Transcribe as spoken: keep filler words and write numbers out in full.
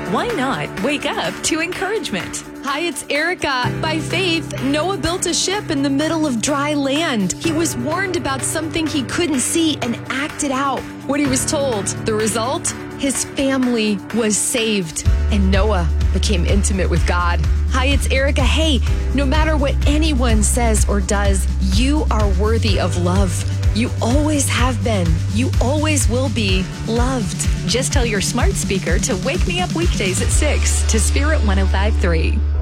Why not wake up to encouragement? Hi, it's Erica. By faith, Noah built a ship in the middle of dry land. He was warned about something he couldn't see and acted out what he was told. The result? His family was saved, and Noah became intimate with God. Hi, it's Erica. Hey, no matter what anyone says or does, you are worthy of love. You always have been. You always will be loved. Just tell your smart speaker to wake me up weekdays at six to Spirit one oh five point three.